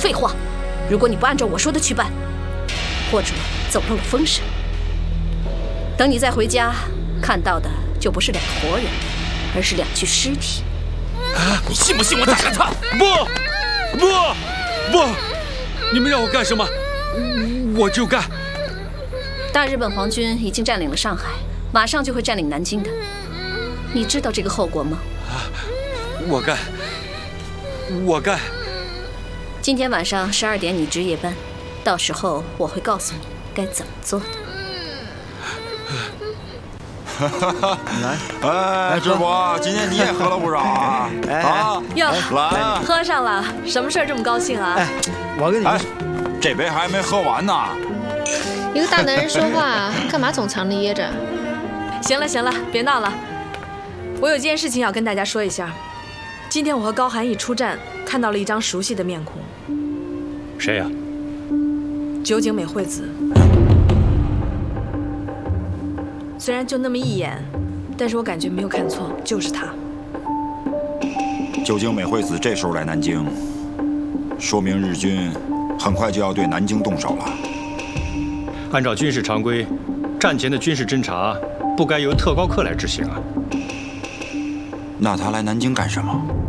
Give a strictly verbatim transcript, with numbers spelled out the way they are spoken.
废话，如果你不按照我说的去办，或者走漏了风声，等你再回家，看到的就不是两个活人，而是两具尸体。 啊！你信不信我打上他？ 不，不，不！你们让我干什么，我就干。 大日本皇军已经占领了上海，马上就会占领南京的。你知道这个后果吗？ 啊！我干，我干。 今天晚上十二点你值夜班，到时候我会告诉你该怎么做的。 来， 哎，师傅，今天你也喝了不少啊！啊， 哟， 来， 喝上了，什么事儿这么高兴啊？ 哎，我跟你哎，这杯还没喝完呢。 一个大男人说话，干嘛总藏着掖着？ 行了行了，别闹了。我有件事情要跟大家说一下。今天我和高寒一出站，看到了一张熟悉的面孔。 谁呀？ 酒井美惠子。虽然就那么一眼，但是我感觉没有看错，就是她。 酒井美惠子这时候来南京，说明日军很快就要对南京动手了。 按照军事常规，战前的军事侦察不该由特高课来执行啊。 那他来南京干什么？